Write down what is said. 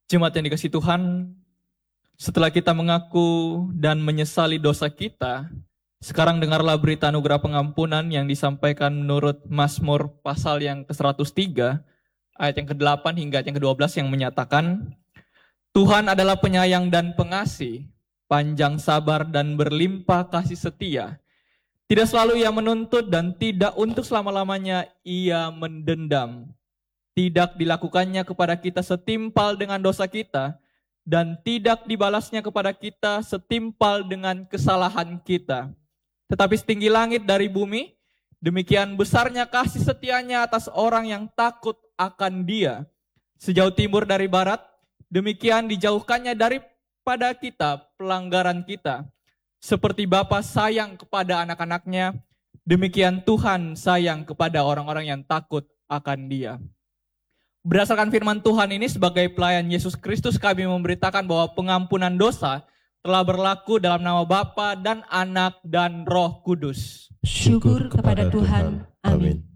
Jemaat yang dikasihi Tuhan, setelah kita mengaku dan menyesali dosa kita, sekarang dengarlah berita anugerah pengampunan yang disampaikan menurut Mazmur pasal yang ke-103, ayat yang ke-8 hingga yang ke-12 yang menyatakan, Tuhan adalah penyayang dan pengasih, panjang sabar dan berlimpah kasih setia. Tidak selalu ia menuntut dan tidak untuk selama-lamanya ia mendendam. Tidak dilakukannya kepada kita setimpal dengan dosa kita, dan tidak dibalasnya kepada kita setimpal dengan kesalahan kita. Tetapi setinggi langit dari bumi, demikian besarnya kasih setianya atas orang yang takut akan Dia. Sejauh timur dari barat, demikian dijauhkannya daripada kita pelanggaran kita. Seperti Bapa sayang kepada anak-anaknya, demikian Tuhan sayang kepada orang-orang yang takut akan Dia. Berdasarkan firman Tuhan ini, sebagai pelayan Yesus Kristus, kami memberitakan bahwa pengampunan dosa telah berlaku dalam nama Bapa dan Anak dan Roh Kudus. Syukur kepada Tuhan. Amin.